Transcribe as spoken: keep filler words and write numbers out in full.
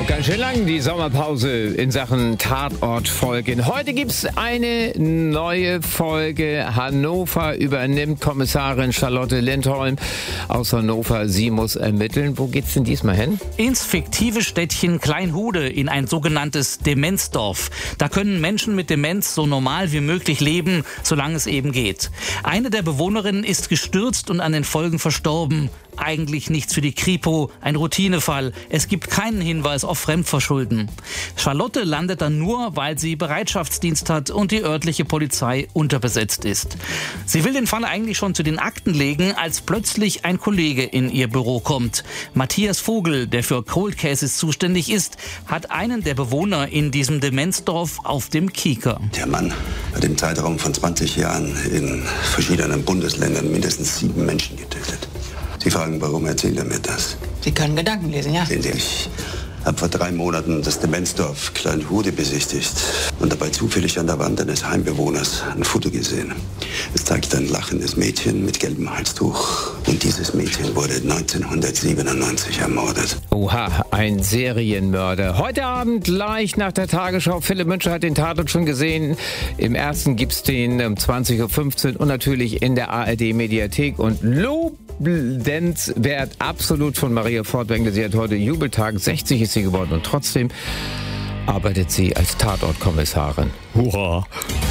auch ganz schön lang, die Sommerpause in Sachen Tatort-Folgen. Heute gibt's eine neue Folge. Hannover übernimmt Kommissarin Charlotte Lindholm aus Hannover. Sie muss ermitteln. Wo geht's denn diesmal hin? Ins fiktive Städtchen Kleinhude, in ein sogenanntes Demenzdorf. Da können Menschen mit Demenz so normal wie möglich leben, solange es eben geht. Eine der Bewohnerinnen ist gestürzt und an den Folgen verstorben. Eigentlich nichts für die Kripo, ein Routinefall. Es gibt keinen Hinweis auf Fremdverschulden. Charlotte landet dann nur, weil sie Bereitschaftsdienst hat und die örtliche Polizei unterbesetzt ist. Sie will den Fall eigentlich schon zu den Akten legen, als plötzlich ein Kollege in ihr Büro kommt. Matthias Vogel, der für Cold Cases zuständig ist, hat einen der Bewohner in diesem Demenzdorf auf dem Kieker. Der Mann hat im Zeitraum von zwanzig Jahren in verschiedenen Bundesländern mindestens sieben Menschen getötet. Sie fragen, warum erzählt er mir das? Sie können Gedanken lesen, ja? Ich habe vor drei Monaten das Demenzdorf Kleinhude besichtigt und dabei zufällig an der Wand eines Heimbewohners ein Foto gesehen. Es zeigt ein lachendes Mädchen mit gelbem Halstuch. Und dieses Mädchen wurde neunzehnhundertsiebenundneunzig ermordet. Oha, ein Serienmörder. Heute Abend gleich nach der Tagesschau. Philipp Münscher hat den Tatort schon gesehen. Im ersten gibt's den um zwanzig Uhr fünfzehn und natürlich in der A R D-Mediathek. Und lobenswert absolut von Maria Fortwängler. Sie hat heute Jubeltag, sechzig ist sie geworden und trotzdem arbeitet sie als Tatortkommissarin. Hurra!